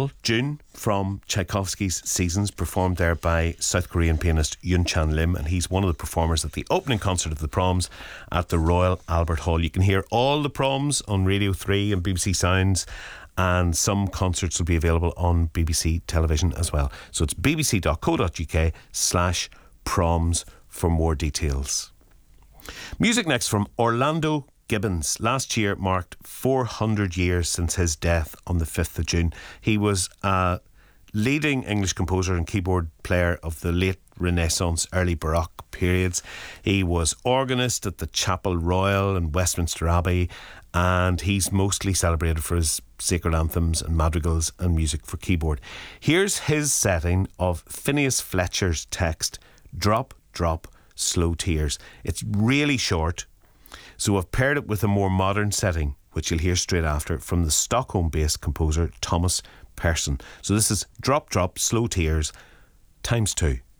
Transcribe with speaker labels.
Speaker 1: Hall, June, from Tchaikovsky's Seasons, performed there by South Korean pianist Yoon Chan Lim, and he's one of the performers at the opening concert of the Proms at the Royal Albert Hall. You can hear all the Proms on Radio 3 and BBC Sounds, and some concerts will be available on BBC television as well. So it's bbc.co.uk/proms for more details. Music next from Orlando Gibbons. Last year marked 400 years since his death on the 5th of June. He was a leading English composer and keyboard player of the late Renaissance, early Baroque periods. He was organist at the Chapel Royal and Westminster Abbey, and he's mostly celebrated for his sacred anthems and madrigals and music for keyboard. Here's his setting of Phineas Fletcher's text, Drop, Drop, Slow Tears. It's really short, so I've paired it with a more modern setting, which you'll hear straight after, from the Stockholm-based composer Thomas Persson. So this is Drop, Drop, Slow Tears, ×2.